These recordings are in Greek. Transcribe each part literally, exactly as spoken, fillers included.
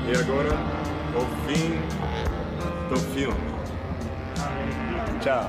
E agora, o fim do filme. Ciao.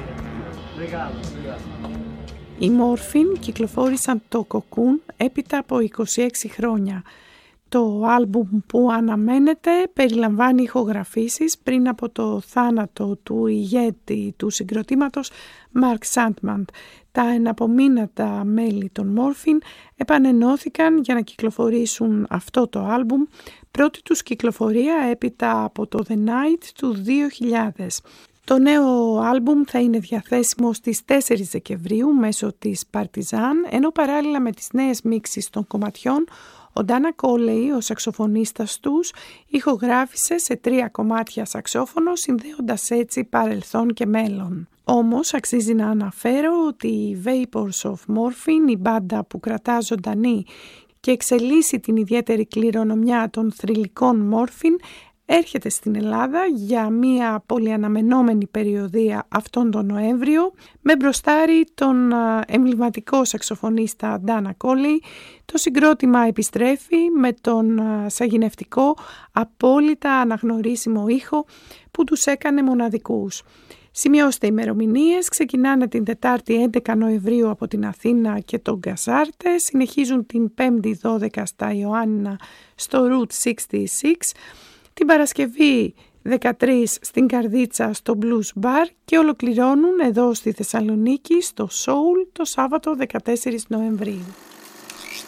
Οι Morphine κυκλοφόρησαν το Cocoon έπειτα από είκοσι έξι χρόνια. Το άλμπουμ που αναμένεται περιλαμβάνει ηχογραφήσεις πριν από το θάνατο του ηγέτη του συγκροτήματος Mark Sandman. Τα εναπομείνατα μέλη των Morphine επανενώθηκαν για να κυκλοφορήσουν αυτό το άλμπουμ, πρώτη τους κυκλοφορία έπειτα από το The Night του δύο χιλιάδες. Το νέο άλμπουμ θα είναι διαθέσιμο στις τέσσερις Δεκεμβρίου μέσω της Partizan, ενώ παράλληλα με τις νέες μίξεις των κομματιών, ο Ντάνα Κόλεϊ, ο σαξοφωνίστας τους, ηχογράφησε σε τρία κομμάτια σαξόφωνο, συνδέοντας έτσι παρελθόν και μέλλον. Όμως αξίζει να αναφέρω ότι οι Vapors of Morphine, η μπάντα που κρατά ζωντανή και εξελίσσει την ιδιαίτερη κληρονομιά των θρυλικών Morphine, έρχεται στην Ελλάδα για μια πολυαναμενόμενη περιοδεία αυτόν τον Νοέμβριο με μπροστάρι τον εμβληματικό σαξοφωνίστα Ντάνα Κόλεϊ. Το συγκρότημα επιστρέφει με τον σαγηνευτικό απόλυτα αναγνωρίσιμο ήχο που τους έκανε μοναδικούς. Σημειώστε ημερομηνίες, ξεκινάνε την Τετάρτη έντεκα Νοεμβρίου από την Αθήνα και τον Γκαζάρτε, συνεχίζουν την Πέμπτη δώδεκα στα Ιωάννινα στο Route εξήντα έξι, την Παρασκευή δεκατρείς στην Καρδίτσα στο Blues Bar και ολοκληρώνουν εδώ στη Θεσσαλονίκη στο Soul το Σάββατο δεκατέσσερις Νοεμβρίου.